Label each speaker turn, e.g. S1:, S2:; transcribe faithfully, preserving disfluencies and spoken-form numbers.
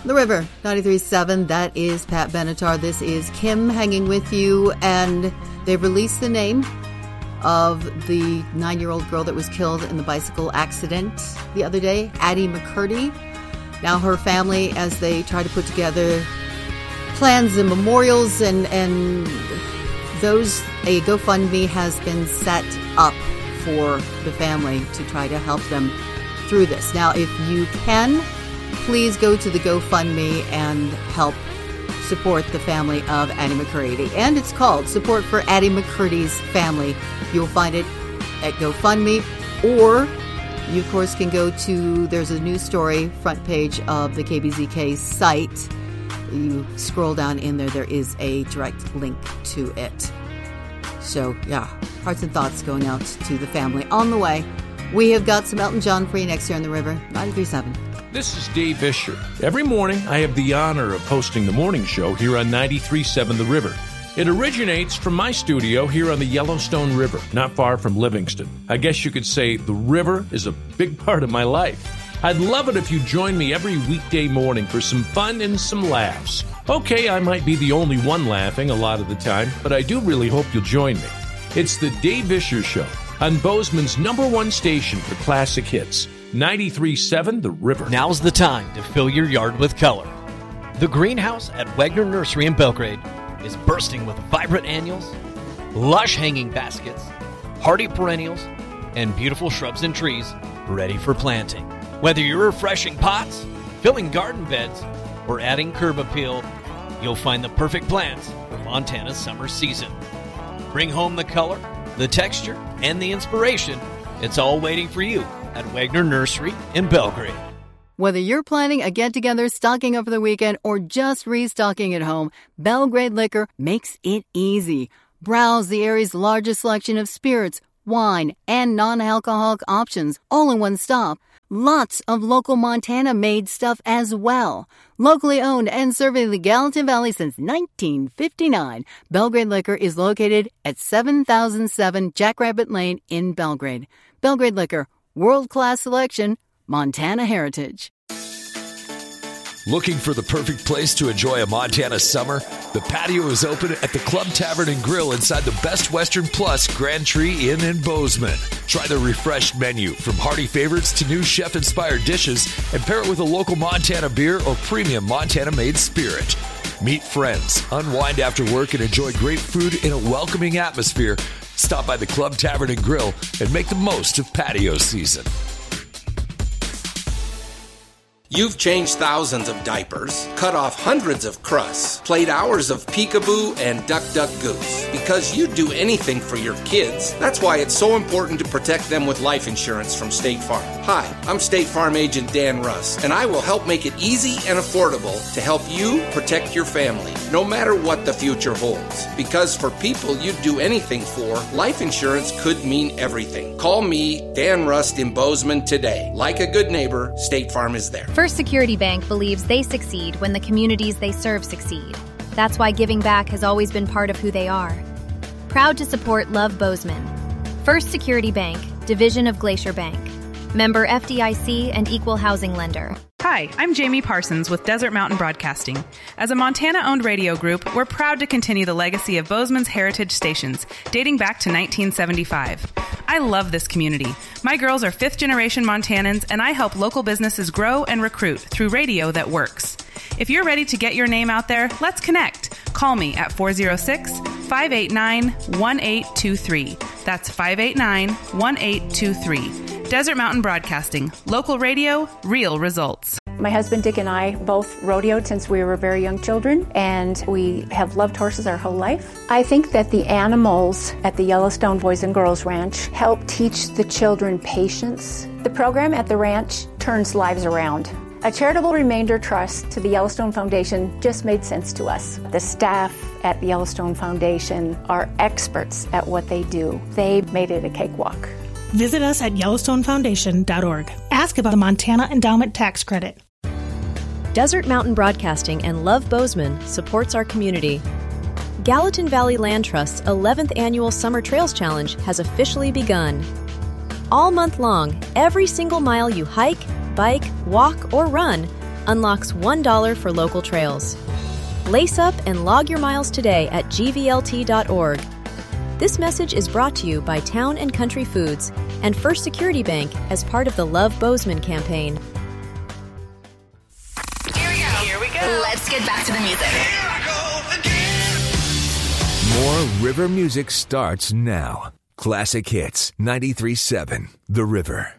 S1: The River, ninety-three point seven, that is Pat Benatar. This is Kim hanging with you, and they've released the name of the nine-year-old girl that was killed in the bicycle accident the other day, Addie McCurdy. Now her family, as they try to put together plans and memorials and, and those, a GoFundMe has been set up for the family to try to help them through this. Now, if you can, please go to the GoFundMe and help support the family of Addie McCurdy. And it's called Support for Addie McCurdy's Family. You'll find it at GoFundMe, or you, of course, can go to, there's a news story, front page of the K B Z K site. You scroll down in there, there is a direct link to it. So, yeah, hearts and thoughts going out to the family. On the way, we have got some Elton John for you next year on The River, ninety-three point seven.
S2: This is Dave Vischer. Every morning, I have the honor of hosting the morning show here on ninety-three point seven The River. It originates from my studio here on the Yellowstone River, not far from Livingston. I guess you could say the river is a big part of my life. I'd love it if you join me every weekday morning for some fun and some laughs. Okay, I might be the only one laughing a lot of the time, but I do really hope you'll join me. It's the Dave Vischer Show on Bozeman's number one station for classic hits, ninety-three point seven The River.
S3: Now's the time to fill your yard with color. The greenhouse at Wegner Nursery in Belgrade is bursting with vibrant annuals, lush hanging baskets, hardy perennials, and beautiful shrubs and trees ready for planting. Whether you're refreshing pots, filling garden beds, or adding curb appeal, you'll find the perfect plants for Montana's summer season. Bring home the color, the texture, and the inspiration. It's all waiting for you at Wegner Nursery in Belgrade.
S1: Whether you're planning a get-together, stocking over the weekend, or just restocking at home, Belgrade Liquor makes it easy. Browse the area's largest selection of spirits, wine, and non-alcoholic options, all in one stop. Lots of local Montana-made stuff as well. Locally owned and serving the Gallatin Valley since nineteen fifty-nine, Belgrade Liquor is located at seven thousand seven Jackrabbit Lane in Belgrade. Belgrade Liquor, world-class selection, Montana heritage.
S4: Looking for the perfect place to enjoy a Montana summer? The patio is open at the Club Tavern and Grill inside the Best Western Plus Grand Tree Inn in Bozeman. Try the refreshed menu from hearty favorites to new chef-inspired dishes and pair it with a local Montana beer or premium Montana-made spirit. Meet friends, unwind after work, and enjoy great food in a welcoming atmosphere. Stop by the Club Tavern and Grill and make the most of patio season.
S5: You've changed thousands of diapers, cut off hundreds of crusts, played hours of peekaboo and duck duck goose. Because you'd do anything for your kids, that's why it's so important to protect them with life insurance from State Farm. Hi, I'm State Farm Agent Dan Russ, and I will help make it easy and affordable to help you protect your family, no matter what the future holds. Because for people you'd do anything for, life insurance could mean everything. Call me, Dan Rust in Bozeman today. Like a good neighbor, State Farm is there.
S6: First Security Bank believes they succeed when the communities they serve succeed. That's why giving back has always been part of who they are. Proud to support Love Bozeman. First Security Bank, division of Glacier Bank. Member F D I C and equal housing lender.
S7: Hi, I'm Jamie Parsons with Desert Mountain Broadcasting. As a Montana-owned radio group, we're proud to continue the legacy of Bozeman's heritage stations, dating back to nineteen seventy-five. I love this community. My girls are fifth-generation Montanans, and I help local businesses grow and recruit through radio that works. If you're ready to get your name out there, let's connect. Call me at four oh six, five eight nine, one eight two three. That's five eight nine, one eight two three. Desert Mountain Broadcasting. Local radio, real results.
S8: My husband Dick and I both rodeoed since we were very young children, and we have loved horses our whole life. I think that the animals at the Yellowstone Boys and Girls Ranch help teach the children patience. The program at the ranch turns lives around. A charitable remainder trust to the Yellowstone Foundation just made sense to us. The staff at the Yellowstone Foundation are experts at what they do. They made it a cakewalk.
S9: Visit us at yellowstone foundation dot org. Ask about the Montana Endowment Tax Credit.
S10: Desert Mountain Broadcasting and Love Bozeman supports our community. Gallatin Valley Land Trust's eleventh Annual Summer Trails Challenge has officially begun. All month long, every single mile you hike, bike, walk, or run unlocks one dollar for local trails. Lace up and log your miles today at G V L T dot org. This message is brought to you by Town and Country Foods and First Security Bank as part of the Love Bozeman campaign.
S11: Here we go. Here we go. Let's get back to the music. Here I go again.
S4: More River music starts now. Classic Hits, ninety-three point seven, The River.